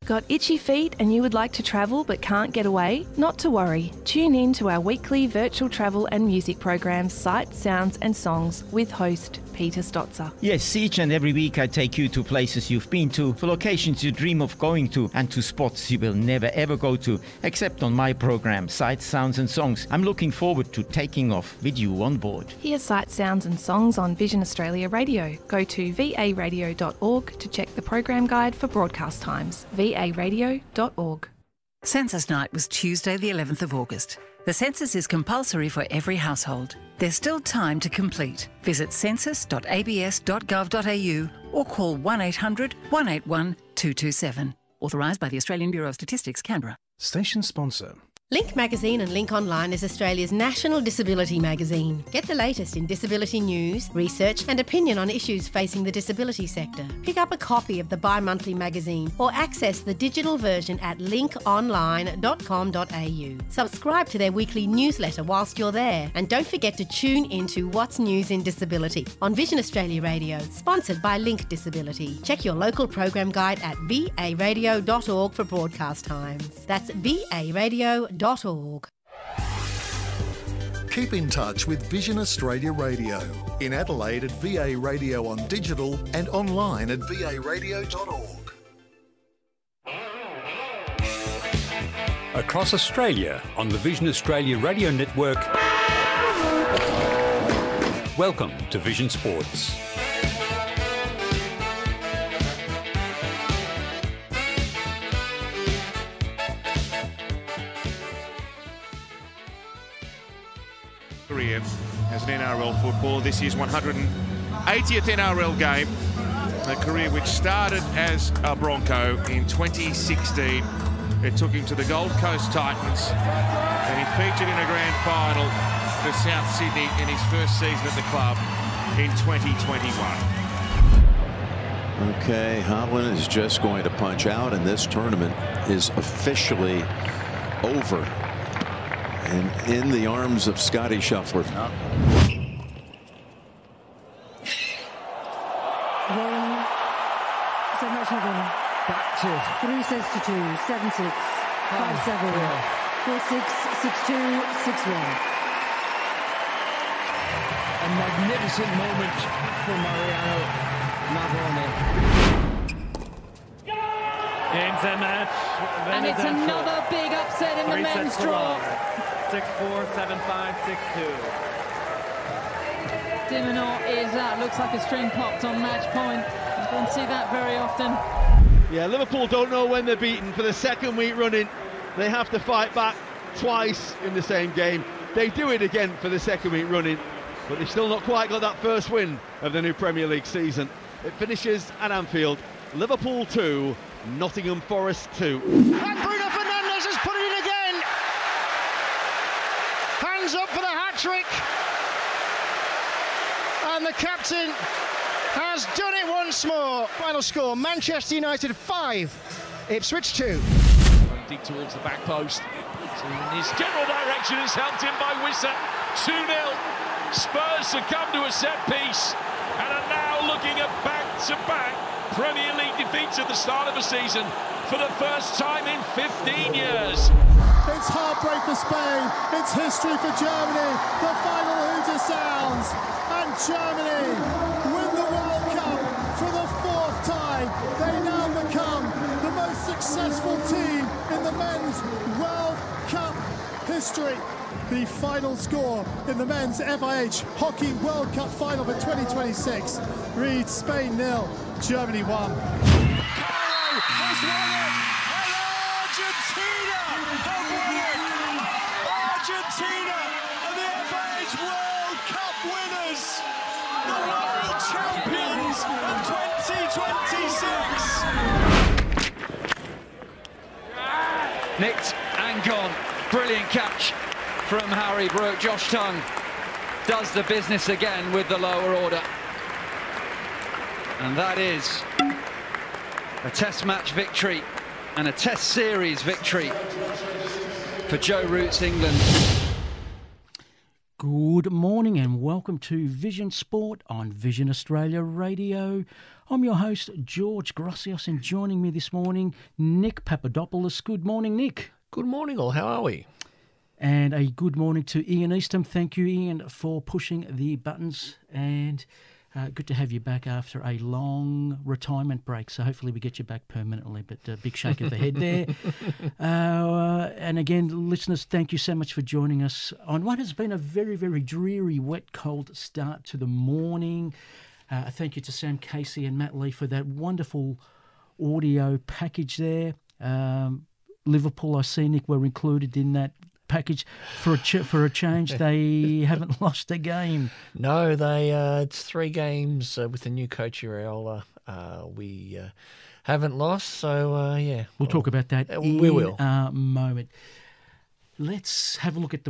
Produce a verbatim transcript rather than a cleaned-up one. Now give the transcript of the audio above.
Got itchy feet and you would like to travel but can't get away? Not to worry. Tune in to our weekly virtual travel and music programs, Sights, Sounds and Songs with host Peter Stotzer. Yes, each and every week I take you to places you've been to, for locations you dream of going to, and to spots you will never ever go to, except on my program, Sights, Sounds and Songs. I'm looking forward to taking off with you on board. Hear Sights, Sounds and Songs on Vision Australia Radio. Go to v a radio dot org to check the program guide for broadcast times. v a radio dot org. Census Night was Tuesday the eleventh of August. The census is compulsory for every household. There's still time to complete. Visit census dot a b s dot gov dot a u or call one eight hundred, one eight one, two two seven. Authorised by the Australian Bureau of Statistics, Canberra. Station sponsor. Link Magazine and Link Online is Australia's national disability magazine. Get the latest in disability news, research and opinion on issues facing the disability sector. Pick up a copy of the bi-monthly magazine or access the digital version at link online dot com dot a u. Subscribe to their weekly newsletter whilst you're there, and don't forget to tune into What's News in Disability on Vision Australia Radio, sponsored by Link Disability. Check your local program guide at v a radio dot org for broadcast times. That's v a radio dot org. Keep in touch with Vision Australia Radio. In Adelaide at V A Radio on digital and online at v a radio dot org. Across Australia on the Vision Australia Radio Network. Welcome to Vision Sports. Career as an N R L footballer. This is one hundred eightieth N R L game. A career which started as a Bronco in twenty sixteen. It took him to the Gold Coast Titans, and he featured in a grand final for South Sydney in his first season at the club in twenty twenty-one. Okay, Holland is just going to punch out, and this tournament is officially over. And in the arms of Scotty Shuffler. Back to three sets to two, seven six, five seven, four six, six two, six one. A magnificent moment for Mariano Navone. Into match. And it's another big upset in the men's draw. six four, seven five, six two. Diminor is out. Looks like a string popped on match point. You don't see that very often. Yeah, Liverpool don't know when they're beaten. For the second week running, they have to fight back twice in the same game. They do it again for the second week running, but they've still not quite got that first win of the new Premier League season. It finishes at Anfield. Liverpool two, Nottingham Forest two. And Bruno Fernandes has put it in again. Hands up for the hat-trick. And the captain has done it once more. Final score, Manchester United five, Ipswich two. Deep towards the back post. In his general direction is helped in by Wissa. two nil. Spurs succumb to a set piece and are now looking at back-to-back Premier League defeats at the start of the season for the first time in fifteen years. It's heartbreak for Spain. It's history for Germany. The final hooter sounds. And Germany win the World Cup for the fourth time. They now become the most successful team in the men's World Cup history. The final score in the men's F I H Hockey World Cup final for twenty twenty-six reads Spain nil, Germany one. Has won it, and Argentina have won it. Argentina are the F I H World Cup winners, the world champions of twenty twenty-six. Nicked and gone. Brilliant catch from Harry Brook. Josh Tongue does the business again with the lower order. And that is a test match victory and a test series victory for Joe Root's England. Good morning and welcome to Vision Sport on Vision Australia Radio. I'm your host, George Grossios, and joining me this morning, Nick Papadopoulos. Good morning, Nick. Good morning, all. How are we? And a good morning to Ian Eastham. Thank you, Ian, for pushing the buttons. And uh, good to have you back after a long retirement break. So hopefully we get you back permanently. But a uh, big shake of the head there. Uh, and again, listeners, thank you so much for joining us on what has been a very, very dreary, wet, cold start to the morning. Uh, thank you to Sam Casey and Matt Lee for that wonderful audio package there. Um, Liverpool, I see, Nick, were included in that package for a ch- for a change. They haven't lost a game. No, they. Uh, it's three games uh, with the new coach Iraola. Uh, we uh, haven't lost, so uh, yeah. We'll, we'll talk about that uh, in we will. a moment. Let's have a look at the